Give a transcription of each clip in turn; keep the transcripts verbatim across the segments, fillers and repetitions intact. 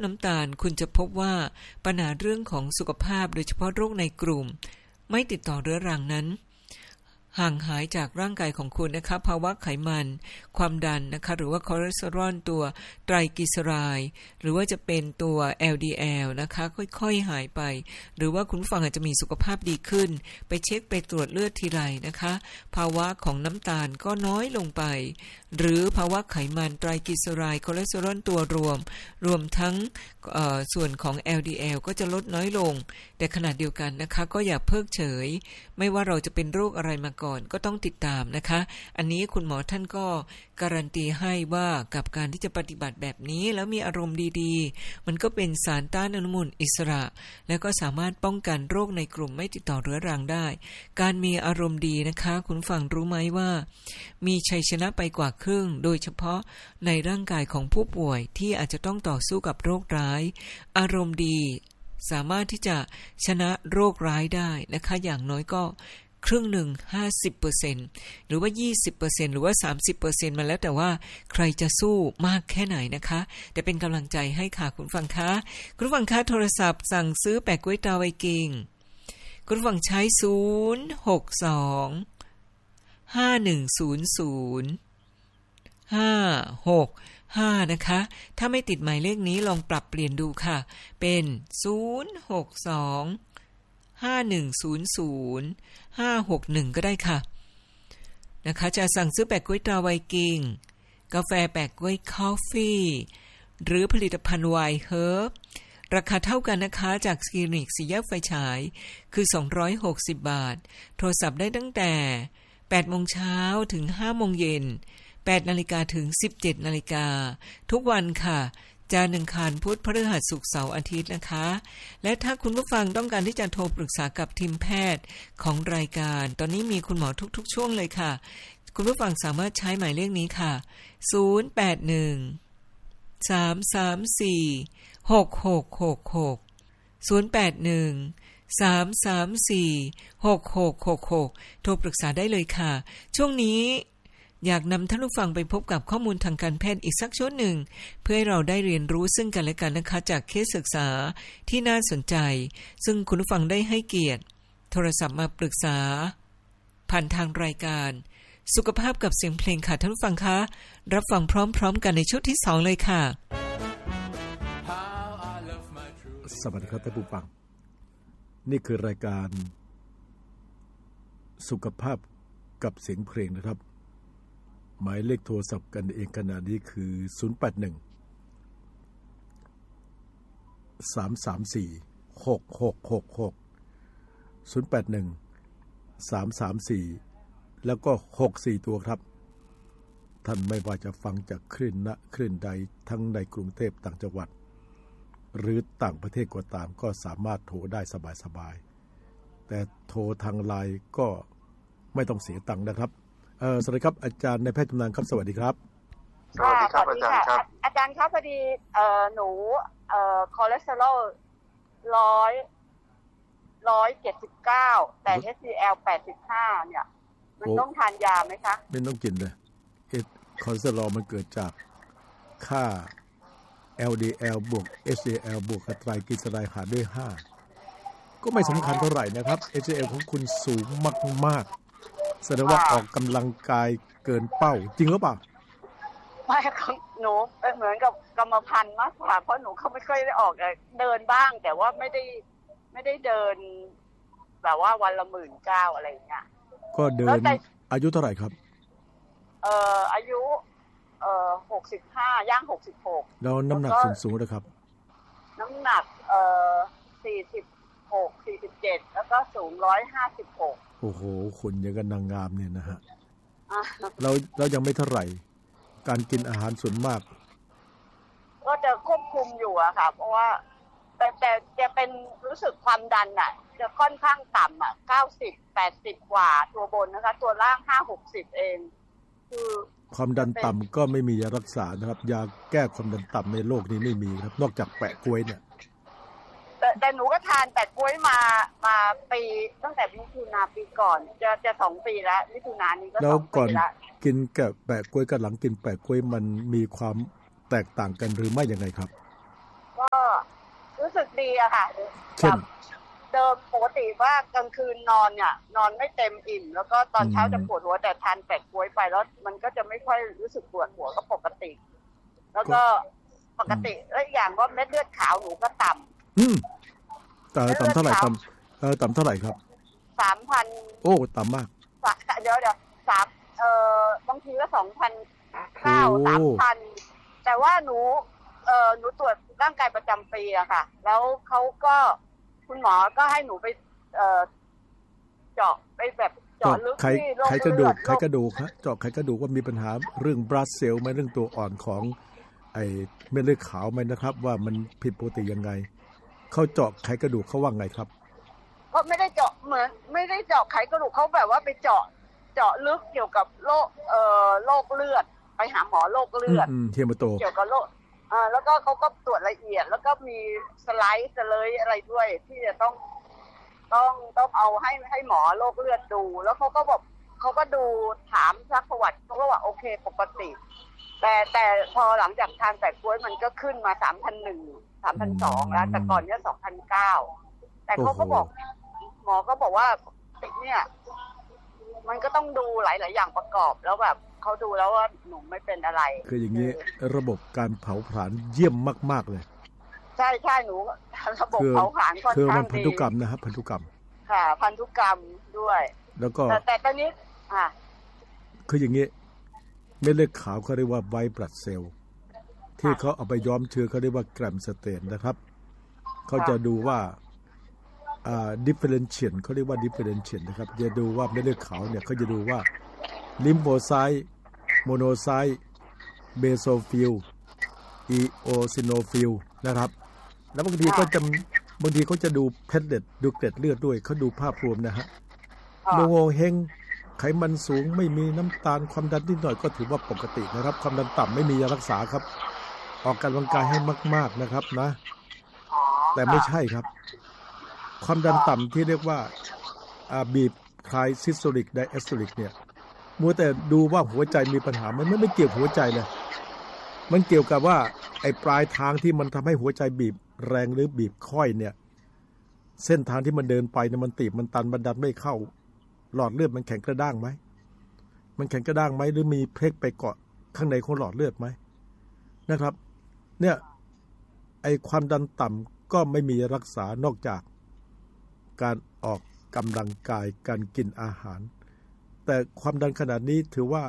น้ำตาลคุณจะพบว่าปัญหาเรื่องของสุขภาพโดยเฉพาะโรคในกลุ่มไม่ติดต่อเรื้อรังนั้นห่างหายจากร่างกายของคุณนะคะภาวะไขมันความดันนะคะหรือว่าคอเลสเตอรอลตัวไตรกลีเซอไรด์หรือว่าจะเป็นตัว แอล ดี แอล นะคะค่อยๆหายไปหรือว่าคุณฟังอาจจะมีสุขภาพดีขึ้นไปเช็คไปตรวจเลือดทีไรนะคะภาวะของน้ำตาลก็น้อยลงไปหรือภาวะไขมันไตรกลีเซอไรด์คอเลสเตอรอลตัวรวมรวมทั้งส่วนของ แอล ดี แอล ก็จะลดน้อยลงแต่ขณะเดียวกันนะคะก็อย่าเพิกเฉยไม่ว่าเราจะเป็นโรคอะไรมาก่อนก็ต้องติดตามนะคะอันนี้คุณหมอท่านก็การันตีให้ว่ากับการที่จะปฏิบัติแบบนี้แล้วมีอารมณ์ดีๆมันก็เป็นสารต้านอนุมูลอิสระแล้วก็สามารถป้องกันโรคในกลุ่มไม่ติดต่อเรื้อรังได้การมีอารมณ์ดีนะคะคุณฟังรู้ไหมว่ามีชัยชนะไปกว่าครึ่งโดยเฉพาะในร่างกายของผู้ป่วยที่อาจจะต้องต่อสู้กับโรคร้ายอารมณ์ดีสามารถที่จะชนะโรคร้ายได้นะคะอย่างน้อยก็ครึ่งหนึ่ง ห้าสิบเปอร์เซ็นต์ หรือว่า ยี่สิบเปอร์เซ็นต์ หรือว่า สามสิบเปอร์เซ็นต์ มาแล้วแต่ว่าใครจะสู้มากแค่ไหนนะคะแต่เป็นกำลังใจให้ค่ะคุณฟังคะคุณฟังคะโทรศัพท์สั่งซื้อแปะก๊วยตาไวกิ้งคุณฟังใช้ศูนย์ หก สอง ห้า หนึ่ง ศูนย์ ศูนย์ ห้า หก ห้านะคะถ้าไม่ติดหมายเลขนี้ลองปรับเปลี่ยนดูค่ะเป็นศูนย์ หก สอง ห้า หนึ่ง ศูนย์ ศูนย์ ห้า หก หนึ่งก็ได้ค่ะนะคะจะสั่งซื้อแปะก๊วยตราไวกิ้งกาแฟแปะก๊วยคอฟฟี่หรือผลิตภัณฑ์ไวน์เฮิร์บราคาเท่ากันนะคะจากคลินิกสี่แยกไฟฉายคือสองร้อยหกสิบบาทโทรศัพท์ได้ตั้งแต่แปดโมงเช้าถึงห้าโมงเย็นแปดนาฬิกาถึงสิบเจ็ดนาฬิกาทุกวันค่ะจันทร์อังคารพุธพฤหัสศุกร์เสาร์อาทิตย์นะคะและถ้าคุณผู้ฟังต้องการที่จะโทรปรึกษากับทีมแพทย์ของรายการตอนนี้มีคุณหมอทุกๆช่วงเลยค่ะคุณผู้ฟังสามารถใช้หมายเลขนี้ค่ะศูนย์ แปด หนึ่ง สาม สาม สี่ หก หก หก หก ศูนย์ แปด หนึ่ง สาม สาม สี่ หก หก หก หกโทรปรึกษาได้เลยค่ะช่วงนี้อยากนำท่านผู้ฟังไปพบกับข้อมูลทางการแพทย์อีกสักช่วงหนึ่งเพื่อให้เราได้เรียนรู้ซึ่งกันและกันนะคะจากเคสศึกษาที่น่าสนใจซึ่งคุณผู้ฟังได้ให้เกียรติโทรศัพท์มาปรึกษาผ่านทางรายการสุขภาพกับเสียงเพลงค่ะท่านผู้ฟังคะรับฟังพร้อมๆกันในช่วงที่สองเลยค่ะสวัสดีครับท่านผู้ฟังนี่คือรายการสุขภาพกับเสียงเพลงนะครับหมายเลขโทรศัพท์กันเองขณะนี้คือศูนย์ แปด หนึ่ง สาม สาม สี่ หก หก หก หก ศูนย์ แปด หนึ่ง สาม สาม สี่แล้วก็หก สี่ตัวครับท่านไม่ว่าจะฟังจากคลื่นณคลื่นใดทั้งในกรุงเทพต่างจังหวัดหรือต่างประเทศก็ตามก็สามารถโทรได้สบายๆแต่โทรทางไลน์ก็ไม่ต้องเสียตังค์นะครับเออสวัสดีครับอาจารย์ในแพทย์ชำนาญครับสวัสดีครับสวัสดีครับอาจารย์ครับอาจารย์ครับพอดีเอ่อหนูเอ่อคอเลสเตอรอลร้อยร้อยเจ็ดสิบเก้าแต่ เอช ดี แอล แปดสิบห้าเนี่ยมันต้องทานยาไหมคะไม่ต้องกินเลยเอคอเลสเตอรอลมันเกิดจากค่า แอล ดี แอล บวก เอช ดี แอล บวกกับไตรกลีเซอไรด์หารด้วยห้าก็ไม่สำคัญเท่าไหร่นะครับ เอช ดี แอล ของคุณสูงมากๆแสดงว่าออกกำลังกายเกินเป้าจริงหรือเปล่าไม่ครับหนูเป็นเหมือนกับกรรมพันธุ์มากกว่าเพราะหนูเขาไม่ค่อยได้ออกเดินบ้างแต่ว่าไม่ได้ไม่ได้เดินแบบว่าวันละหมื่นเก้าอะไรอย่างเงี้ยก็เดินอายุเท่าไหร่ครับเอ่ออายุเอ่อหกสิบห้าย่างหกสิบหกแล้วน้ำหนักสูงๆนะครับน้ำหนักเอ่อสี่สิบหก สี่สิบเจ็ดแล้วก็สูงหนึ่งร้อยห้าสิบหกโอ้โหคุณยังกันนางงามเนี่ยนะฮะเราเรายังไม่เท่าไหร่การกินอาหารส่วนมากก็จะควบคุมอยู่อะค่ะเพราะว่าแต่แต่จะเป็นรู้สึกความดันน่ะจะค่อนข้างต่ำอะเก้าสิบ แปดสิบกว่าตัวบนนะคะตัวล่างห้า หกสิบเองคือความดันต่ำก็ไม่มียารักษานะครับยาแก้ความดันต่ำในโลกนี้ไม่มีครับนอกจากแปะกล้วยเนี่ยแต่แต่หนูก็ทานแปะกล้วยมามาปีตั้งแต่มิถุนาปีก่อนจะจะสองปีแล้วมิถุนานี้ก็สองปีแล้วกินกับแปะกล้วยกับหลังกินแปะกล้วยมันมีความแตกต่างกันหรือไม่ยังไงครับก็รู้สึกดีอะค่ะเช่นเดิมปกติว่ากลางคืนนอนเนี่ยนอนไม่เต็มอิ่มแล้วก็ตอนเช้าจะปวดหัวแต่ทานแปะกล้วยไปแล้วมันก็จะไม่ค่อยรู้สึกปวดหัวก็ปกติแล้วก็ปกติแล้วอย่างว่าเม็ดเลือดขาวหนูก็ต่ำอืมแต่ต่ำเท่าไหร่ต่ำเออต่ำเท่าไหร่ครับสามพันโอ้ต่ำมากเดี๋ยวเดี๋ยวสามเอ่อบางทีก็สองพันเก้าสามพันแต่ว่าหนูเอ่อหนูตรวจร่างกายประจำปีอะค่ะแล้วเขาก็คุณหมอก็ให้หนูไปเอ่อเจาะไปแบบเจาะลึกที่โรคไขกระดูกไขกระดูกฮะเจาะไขกระดูกว่ามีปัญหาเรื่องบลัดเซลล์ไหมเรื่องตัวอ่อนของไอ้เม็ดเลือดขาวไหมนะครับว่ามันผิดปกติยังไงเขาเจาะไขกระดูกเขาว่าไงครับก็ไม่ได้เจาะเหมือนไม่ได้เจาะไขกระดูกเขาแบบว่าไปเจาะเจาะลึกเกี่ยวกับโรคเอ่อโรคเลือดไปหาหมอโรคเลือดเฮมาโตเกี่ยวกับโรคอ่าแล้วก็เขาก็ตรวจละเอียดแล้วก็มีสไลด์เลยอะไรด้วยที่จะต้องต้องต้องเอาให้ให้หมอโรคเลือดดูแล้วเขาก็บอกเขาก็ดูถามซักประวัติเขาก็ว่าโอเคปกติแต่แต่พอหลังจากทานแปะกล้วยมันก็ขึ้นมาสามพันหนึ่งสามพันสองแล้วแต่ก่อนเนี้ยสองพันเก้าแต่เขาก็บอกหมอก็บอกว่าเนี่ยมันก็ต้องดูหลายๆอย่างประกอบแล้วแบบเขาดูแล้วว่าหนูไม่เป็นอะไรคืออย่างนี้ระบบการเผาผลาญเยี่ยมมากๆเลยใช่ใช่หนูระบบเผาผลาญค่อนข้างดีคือมันพันธุกรรมนะครับพันธุกรรมค่ะพันธุกรรมด้วยแล้วก็แต่แต่ตอนนี้อ่ะคืออย่างนี้เม็ดเลือดขาวเขาเรียกว่าไวท์บลัดเซลล์ที่เขาเอาไปย้อมเชื้อเขาเรียกว่าแกรมสเตนนะครับเขาจะดูว่าอ่า differentiate เขาเรียกว่า differentiate นะครับจะดูว่าเม็ดเลือดขาวเนี่ยเขาจะดูว่าลิมโฟไซต์โมโนไซต์เบโซฟิลอีโอซิโนฟิลนะครับแล้วบางทีก็จะบางทีเขาจะดูเพลเล็ตดูเกล็ดเลือดด้วยเขาดูภาพรวมนะฮะโงเฮงไขมันสูงไม่มีน้ำตาลความดันนิดหน่อยก็ถือว่าปกตินะครับความดันต่ำไม่มียารักษาครับออกกำลังกายให้มากๆนะครับนะแต่ไม่ใช่ครับความดันต่ำที่เรียกว่าบีบไทรซิสโตลิกไดแอสโตลิกเนี่ยมัวแต่ดูว่าหัวใจมีปัญหามันไม่ไม่เกี่ยวหัวใจเลยมันเกี่ยวกับว่าไอ้ปลายทางที่มันทำให้หัวใจบีบแรงหรือบีบค่อยเนี่ยเส้นทางที่มันเดินไปเนี่ยมันตีบมันตันมันดันไม่เข้าหลอดเลือดมันแข็งกระด้างไหมมันแข็งกระด้างไหมหรือมีเพลกไปเกาะข้างในของหลอดเลือดไหมนะครับเนี่ยไอ้ความดันต่ำก็ไม่มีรักษานอกจากการออกกำลังกายการกินอาหารแต่ความดันขนาดนี้ถือว่า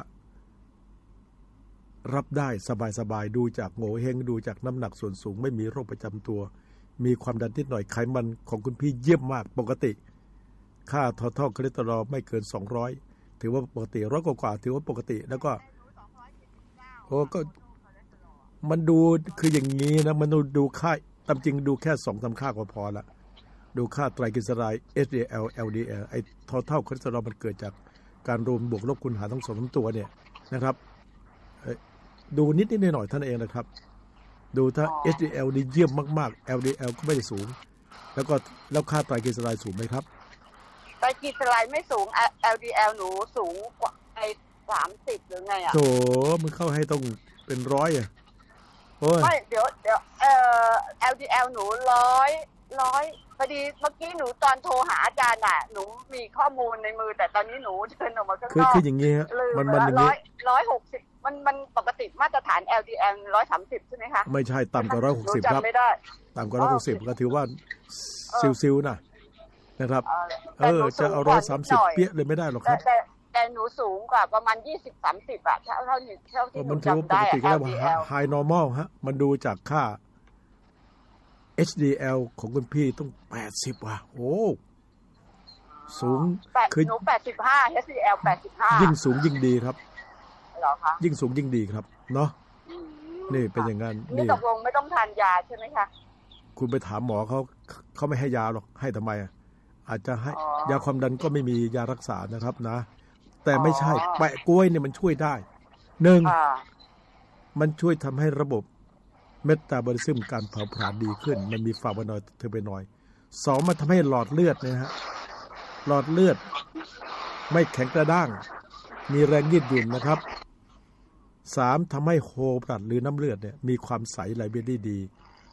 รับได้สบายๆดูจากโง่เฮงดูจากน้ำหนักส่วนสูงไม่มีโรคประจำตัวมีความดันนิดหน่อยไขมันของคุณพี่เยี่ยมมากปกติค่าทอทัลคอเลสเตอรอลไม่เกินสองร้อยถือว่าปกติร้อยกว่าๆถือว่าปกติแล้วก็โอ้ก็มันดูคืออย่างนี้นะมันดูค่าตามจริงดูแค่ สองถึงสาม ค่าก็พอละดูค่าไตรกลีเซอไรด์ เอช ดี แอล แอล ดี แอล ไอ้ทอทัลคอเลสเตอรอลมันเกิดจากการรวมบวกลบคูณหารทั้งสองตัวเนี่ยนะครับดูนิดนิดหน่อยๆท่านเองนะครับดูถ้า เอช ดี แอล นี่เยี่ยมมากๆ แอล ดี แอล ก็ไม่ได้สูงแล้วก็แล้วค่าไตรกลีเซอไรด์สูงไหมครับไตรกลีเซอไรด์ไม่สูง แอล ดี แอล หนูสูงกว่าไอ้สามสิบหรือไงอ่ะโถมันเข้าให้ต้องเป็นร้อยอ่ะโอ้ยไม่เดี๋ยวเดี๋ยวเอ่อ แอล ดี แอล หนูร้อยร้อยพอดีเมื่อกี้หนูตอนโทรหาอาจารย์น่ะหนูมีข้อมูลในมือแต่ตอนนี้หนูเดินออกมาข้างนอกคือคืออย่างงี้ฮะมันมันอย่างงี้ร้อยหกสิบมันมันปกติมาตรฐาน แอล ดี แอล หนึ่งร้อยสามสิบใช่ไหมคะไม่ใช่ต่ำกว่าหนึ่งร้อยหกสิบครับต่ำกว่าหนึ่งร้อยหกสิบก็ถือว่าซิวๆนะนะครับเออจะเอาหนึ่งร้อยสามสิบเปี้ยเลยไม่ได้หรอกครับแต่แต่หนูสูงกว่าประมาณ ยี่สิบถึงสามสิบ อ่ะเท่าเท่าที่เท่าที่หนูจำได้แอล ดี แอล High Normal ฮะมันดูจากค่า เอช ดี แอล ของคุณพี่ต้องแปดสิบว่ะโอ้สูงคือหนูแปดสิบห้า เอช ดี แอล แปดสิบห้ายิ่งสูงยิ่งดีครับเหรอคะยิ่งสูงยิ่งดีครับเนาะนี่เป็นอย่างนั้นนี่ตกลงไม่ต้องทานยาใช่ไหมคะคุณไปถามหมอเขาเขาไม่ให้ยาหรอกให้ทำไมอ่ะอาจจะให้ยาความดันก็ไม่มียารักษานะครับนะแต่ไม่ใช่แปะกล้วยเนี่ยมันช่วยได้หนึ่งมันช่วยทำให้ระบบเมตาบอลิซึมการเผาผลาญดีขึ้นมันมีฟลาโวนอยด์เทอร์เบนอยด์สองมันทำให้หลอดเลือดเนี่ยฮะหลอดเลือดไม่แข็งกระด้างมีแรงยืดหยุ่นนะครับสามทำให้โฮบลัดหรือน้ำเลือดเนี่ยมีความใสไหลเวียนได้ดี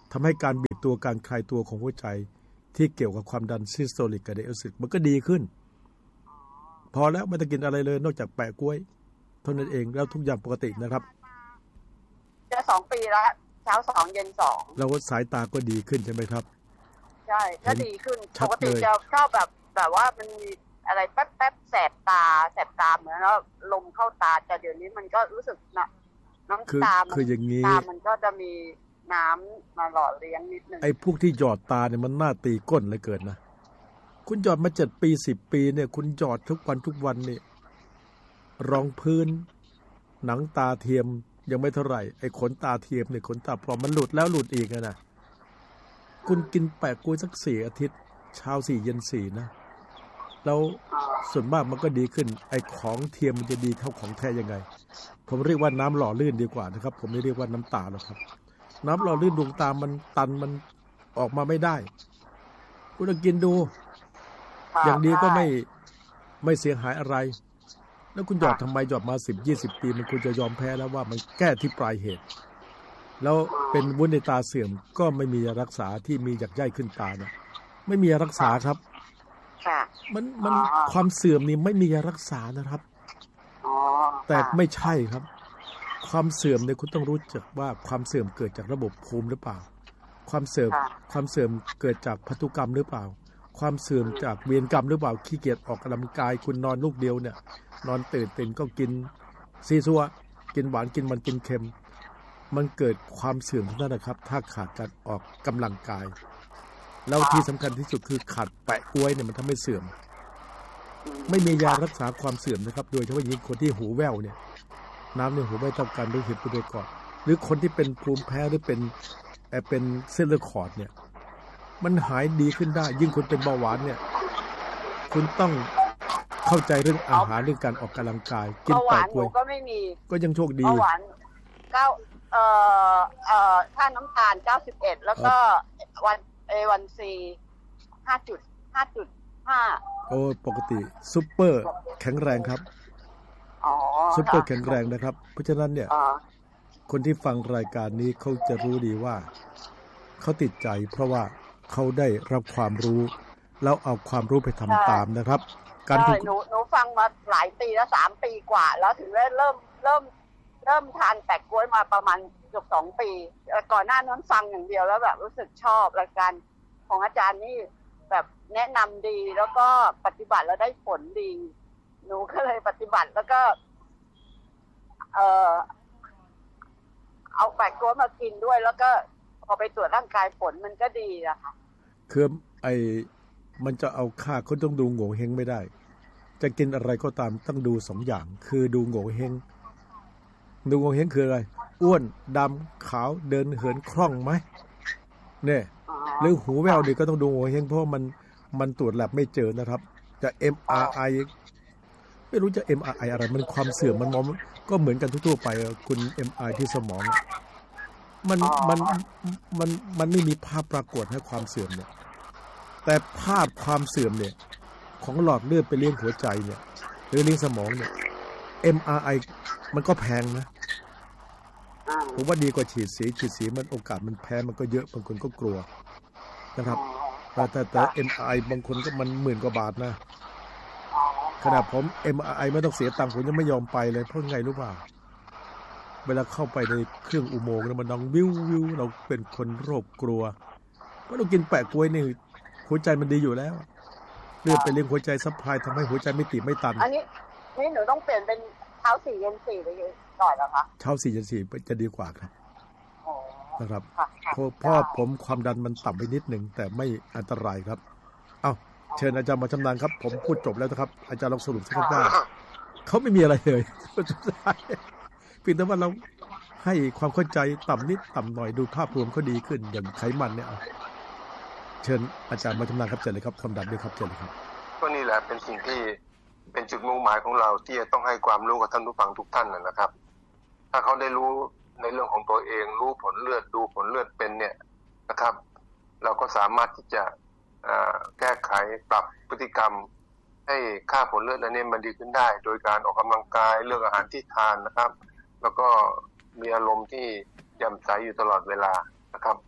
ทำให้การบีบตัวการคลายตัวของหัวใจที่เกี่ยวกับความดันซิสโตลิกกับไดอะซิสมันก็ดีขึ้นพอแล้วไม่ต้องกินอะไรเลยนอกจากแปะกล้วยเท่านั้นเองแล้วทุกอย่างปกตินะครับจะสองปีแล้วเช้าสองเย็นสองแล้วสายตาก็ดีขึ้นใช่ไหมครับใช่ก็ดีขึ้นปกติจะชอบแบบแบบว่ามันมีอะไรแป๊บๆแสบตาแสบตาเหมือนแล้วลมเข้าตาแต่เดี๋ยวนี้มันก็รู้สึกนะน้ำตาคืออย่างนี้ตามันก็จะมีน้ำมาหล่อเลี้ยงนิดนึงไอ้พวกที่หยอดตาเนี่ยมันน่าตีก้นเลยเกิดนะคุณหยอดมาเจ็ดปีสิบปีเนี่ยคุณหยอดทุกวันทุกวันเนี่ยรองพื้นหนังตาเทียมยังไม่เท่าไหร่ไอ้ขนตาเทียมเนี่ยขนตาปลอมมันหลุดแล้วหลุดอีกนะคุณกินแปะกล้วยสักสี่อาทิตย์เช้าสี่เย็นสี่นะแล้วส่วนมากมันก็ดีขึ้นไอ้ของเทียมมันจะดีเท่าของแท้ยังไงผมเรียกว่าน้ำหล่อลื่นดีกว่านะครับผมไม่เรียกว่าน้ำตาหรอกครับน้ำหล่อลื่นดวงตามันตันมันออกมาไม่ได้คุณลองกินดูอย่างดีก็ไม่ไม่เสียหายอะไรแล้วคุณหยอดทำไมหยอดมาสิบยี่สิบปีมันคุณจะยอมแพ้แล้วว่ามันแก้ที่ปลายเหตุแล้วเป็นวุ้นในตาเสื่อมก็ไม่มีรักษาที่มีหยักใยขึ้นตาเนี่ยไม่มีรักษาครับมันมันความเสื่อมนี่ไม่มียารักษานะครับแต่ไม่ใช่ครับความเสื่อมเนี่ยคุณต้องรู้จักว่าความเสื่อมเกิดจากระบบภูมิหรือเปล่าความเสื่อมความเสื่อมเกิดจากพันธุกรรมหรือเปล่าความเสื่อมจากเวรกรรมหรือเปล่าขี้เกียจออกกำลังกายคุณนอนลูกเดียวเนี่ยนอนตื่นตื่นก็กินซีซัวกินหวานกินมันกินเค็มมันเกิดความเสื่อมทั้งนั้นนะครับถ้าขาดการออกกำลังกายแล้วที่สำคัญที่สุดคือขาดแปะกล้วยเนี่ยมันทำให้เสื่อมไม่มียารักษาความเสื่อมนะครับโดยเฉพาะยิ่งคนที่หูแว่วเนี่ยน้ำในหูไม่ต้องการด้วยเหตุด้วยก่อนหรือคนที่เป็นภูมิแพ้หรือเป็นเป็นเส้นเลือดขอดเนี่ยมันหายดีขึ้นได้ยิ่งคนเป็นเบาหวานเนี่ยคุณต้องเข้าใจเรื่องอาหารเรื่องการออกกำลังกายกินแปะกล้วยก็ไม่มีก็ยังโชคดีเบาหวานเก้าเอ่อเอ่อค่าน้ำตาลเก้าสิบเอ็ดแล้วก็วันเอวันซีห้าจุดห้าจุดห้าโอ้ปกติซุปเปอร์แข็งแรงครับอ๋อซุปเปอร์แข็งแรงนะครับเพราะฉะนั้นเนี่ยคนที่ฟังรายการนี้เขาจะรู้ดีว่าเขาติดใจเพราะว่าเขาได้รับความรู้แล้วเอาความรู้ไปทำตามนะครับการที่หนูหนูฟังมาหลายปีแล้วสามปีกว่าแล้วถึงได้เริ่มเริ่มเริ่มทานแปะกล้วยมาประมาณเกือบสองปีก่อนหน้านั้นฟังอย่างเดียวแล้วแบบรู้สึกชอบรายการของอาจารย์นี่แบบแนะนำดีแล้วก็ปฏิบัติแล้วได้ผลดีหนูก็เลยปฏิบัติแล้วก็เออเอาแปะกล้วยมากินด้วยแล้วก็พอไปตรวจร่างกายผลมันก็ดีนะคะคือไอ้มันจะเอาค่าเขาต้องดูโง่เฮงไม่ได้จะกินอะไรก็ตามต้องดูสองอย่างคือดูโง่เฮงดูโง่เฮงคืออะไรอ้วนดำขาวเดินเหินคล่องไหมเนี่ยหรือหูแว่วดีก็ต้องดูโง่เฮงเพราะมันมันตรวจแลบไม่เจอนะครับจะ เอ็ม อาร์ ไอ ไม่รู้จะ เอ็ม อาร์ ไอ อะไรมันความเสื่อมมันมองก็เหมือนกันทั่วๆไปคุณ เอ็ม อาร์ ไอ ที่สมองมันมันมันมันไม่มีภาพปรากฏให้ความเสื่อมเนี่ยแต่ภาพความเสื่อมเนี่ยของหลอดเลือดไปเลี้ยงหัวใจเนี่ยหรือเลี้ยงสมองเนี่ย เอ็ม อาร์ ไอ มันก็แพงนะผมว่าดีกว่าฉีดสีฉีดสีมันโอกาสมันแพ้มันก็เยอะบางคนก็กลัวนะครับแต่แต่แต่ เอ็ม อาร์ ไอ บางคนก็มันหมื่นกว่าบาทนะขนาดผม เอ็ม อาร์ ไอ ไม่ต้องเสียตังค์ผมยังไม่ยอมไปเลยเพราะไงรู้ป่ะเวลาเข้าไปในเครื่องอุโมงค์แล้วมันดังวิววิวเราเป็นคนโรคกลัวเพราะเรากินแปะกล้วยนี่หัวใจมันดีอยู่แล้วเลือดไปเลี้ยงหัวใจซัพพลายทำให้หัวใจไม่ตีบไม่ตันอันนี้นี่หนูต้องเปลี่ยนเป็นเช้าสี่เย็นสี่ไปก่อนเหรอคะเช้าสี่เย็นสี่จะดีกว่าครับนะครับเพราะพ่อผมความดันมันต่ำไปนิดหนึ่งแต่ไม่อันตรายครับเอ้าเชิญอาจารย์มาชำนาญครับผมพูดจบแล้วนะครับอาจารย์ลองสรุปสักได้เขาไม่มีอะไรเลยเพียงแต่ว่าเราให้ความเข้าใจต่ำนิดต่ำหน่อยดูภาพรวมเขาดีขึ้นอย่างไขมันเนี่ยเชิญอาจารย์มาชำนาญครับเชิญเลยครับความดันด้วยครับเชิญเลยครับก็นี่แหละเป็นสิ่งที่เป็นจุดมุ่งหมายของเราที่จะต้องให้ความรู้กับท่านผู้ฟังทุกท่านนะครับถ้าเขาได้รู้ในเรื่องของตัวเองรู้ผลเลือดดูผลเลือดเป็นเนี่ยนะครับเราก็สามารถที่จะแก้ไขปรับพฤติกรรมให้ค่าผลเลือดนั้นมันดีขึ้นได้โดยการออกกำลังกายเลือกอาหารที่ทานนะครับแล้วก็มีอารมณ์ที่แจ่มใสอยู่ตลอดเวลานะครับก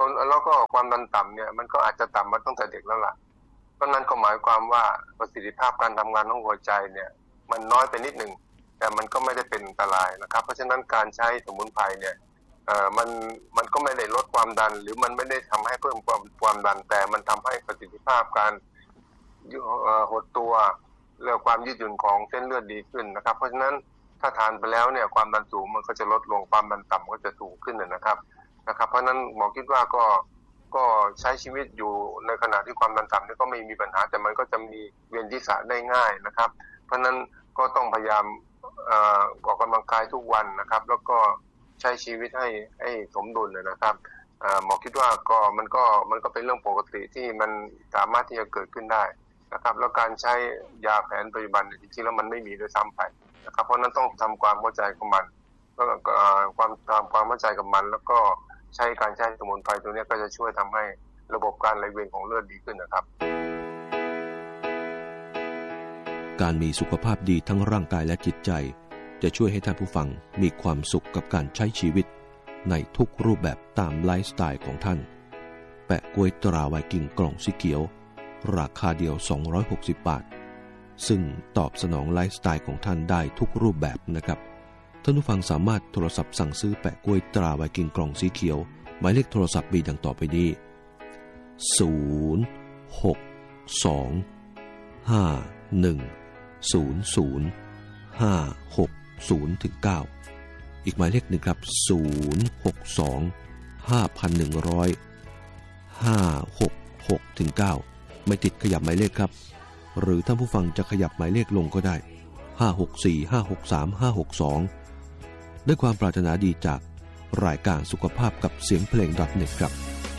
แล้วก็ความดันต่ำเนี่ยมันก็อาจจะต่ำมาตั้งแต่เด็กแล้วล่ะเพราะนั้นก็หมายความว่าประสิทธิภาพการทำงานของหัวใจเนี่ยมันน้อยไปนิดนึงแต่มันก็ไม่ได้เป็นอันตรายนะครับเพราะฉะนั้นการใช้สมุนไพรเนี่ยเอ่อมันมันก็ไม่ได้ลดความดันหรือมันไม่ได้ทำให้เพิ่มความความดันแต่มันทำให้ประสิทธิภาพการหดตัวเรื่องความยืดหยุ่นของเส้นเลือดดีขึ้นนะครับเพราะฉะนั้นถ้าทานไปแล้วเนี่ยความดันสูงมันก็จะลดลงความดันต่ำก็จะสูงขึ้นนะครับนะครับเพราะฉะนั้นหมอคิดว่าก็ก็ใช้ชีวิตอยู่ในขณะที่ความดันต่ำนี่ก็ไม่มีปัญหาแต่มันก็จะมีเวียนศีรษะได้ง่ายนะครับเพราะฉะนั้นก็ต้องพยายามออกกำลังกายทุกวันนะครับแล้วก็ใช้ชีวิตให้ให้สมดุลนะครับหมอคิดว่าก็มันก็มันก็เป็นเรื่องปกติที่มันสามารถที่จะเกิดขึ้นได้นะครับแล้วการใช้ยาแผนปัจจุบันจริงๆแล้วมันไม่มีด้วยซ้ำไปนะครับเพราะนั้นต้องทำความเข้าใจกับมันแล้วก็ความทำความเข้าใจกับมันแล้วก็ใช้การใช้สมุนไพรตัวนี้ก็จะช่วยทำให้ระบบการไหลเวียนของเลือดดีขึ้นนะครับการมีสุขภาพดีทั้งร่างกายและจิตใจจะช่วยให้ท่านผู้ฟังมีความสุขกับการใช้ชีวิตในทุกรูปแบบตามไลฟ์สไตล์ของท่านแปะกล้วยตราไวกิ้งกล่องสีเขียวราคาเดียวสองร้อยหกสิบบาทซึ่งตอบสนองไลฟ์สไตล์ของท่านได้ทุกรูปแบบนะครับท่านผู้ฟังสามารถโทรศัพท์สั่งซื้อแปะกล้วยตราไวกิ้งกล่องสีเขียวหมายเลขโทรศัพท์มีดังต่อไปนี้ศูนย์ หก สอง ห้า หนึ่ง ศูนย์ ศูนย์ ห้า หก ศูนย์ ถึง เก้าอีกหมายเลขหนึ่งครับศูนย์ หก สอง ห้า หนึ่ง ศูนย์ ห้า หก หก ถึง เก้าไม่ติดขยับหมายเลขครับหรือท่านผู้ฟังจะขยับหมายเลขลงก็ได้ห้า หก สี่ ห้า หก สาม ห้า หก สองด้วยความปรารถนาดีจากรายการสุขภาพกับเสียงเพลง .net ครับ